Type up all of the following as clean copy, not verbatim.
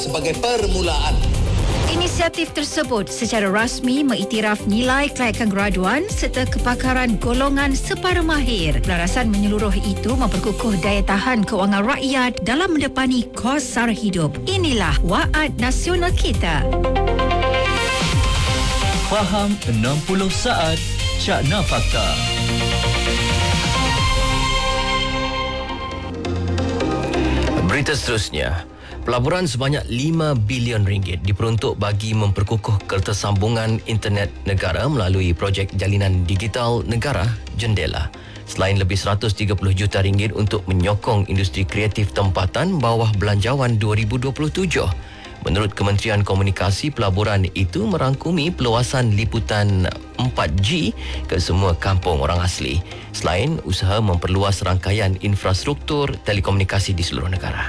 sebagai permulaan. Inisiatif tersebut secara rasmi mengiktiraf nilai kelayakan graduan serta kepakaran golongan separuh mahir. Pelarasan menyeluruh itu memperkukuh daya tahan kewangan rakyat dalam mendepani kos sara hidup. Inilah Waad Nasional kita. Faham 60 saat Cakna Fakta. Berita seterusnya. Pelaburan sebanyak 5 bilion ringgit diperuntuk bagi memperkukuh kertasambungan internet negara melalui projek jalinan digital negara Jendela. Selain lebih 130 juta ringgit untuk menyokong industri kreatif tempatan bawah belanjawan 2027. Menurut Kementerian Komunikasi, pelaburan itu merangkumi peluasan liputan 4G ke semua kampung orang asli. Selain usaha memperluas rangkaian infrastruktur telekomunikasi di seluruh negara.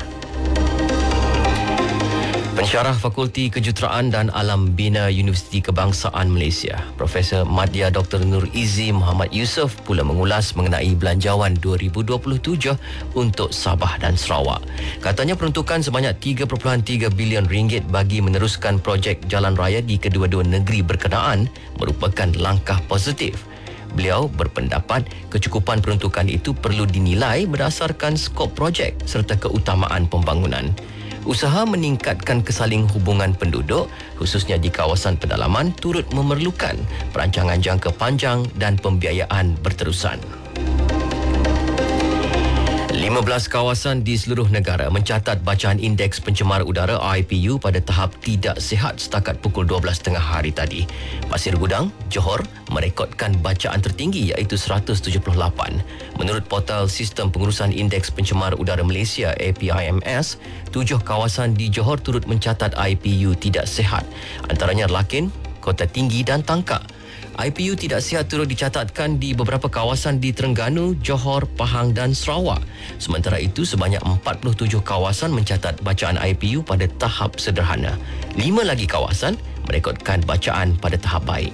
Pensyarah Fakulti Kejuruteraan dan Alam Bina Universiti Kebangsaan Malaysia, Profesor Madya Dr. Nur Izzi Muhammad Yusof pula mengulas mengenai belanjawan 2027 untuk Sabah dan Sarawak. Katanya peruntukan sebanyak 3.3 bilion ringgit bagi meneruskan projek jalan raya di kedua-dua negeri berkenaan merupakan langkah positif. Beliau berpendapat kecukupan peruntukan itu perlu dinilai berdasarkan skop projek serta keutamaan pembangunan. Usaha meningkatkan kesaling hubungan penduduk, khususnya di kawasan pedalaman, turut memerlukan perancangan jangka panjang dan pembiayaan berterusan. 15 kawasan di seluruh negara mencatat bacaan indeks pencemar udara IPU pada tahap tidak sihat setakat pukul 12.30 hari tadi. Pasir Gudang, Johor merekodkan bacaan tertinggi iaitu 178. Menurut portal Sistem Pengurusan Indeks Pencemar Udara Malaysia APIMS, 7 kawasan di Johor turut mencatat IPU tidak sihat, antaranya Lakin, Kota Tinggi dan Tangkak. IPU tidak sihat turut dicatatkan di beberapa kawasan di Terengganu, Johor, Pahang dan Sarawak. Sementara itu, sebanyak 47 kawasan mencatat bacaan IPU pada tahap sederhana. 5 lagi kawasan merekodkan bacaan pada tahap baik.